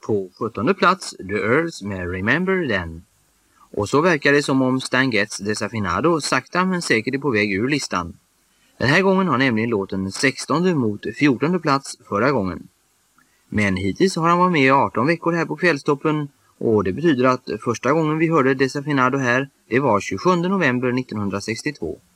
På 17:e plats The Earls med Remember Then. Och så verkar det som om Stan Getz Desafinado sakta men säkert är på väg ur listan. Den här gången har nämligen låten 16:e mot 14:e plats förra gången. Men hittills har han varit med i 18 veckor här på Kvällstoppen, och det betyder att första gången vi hörde Desafinado här, det var 27 november 1962.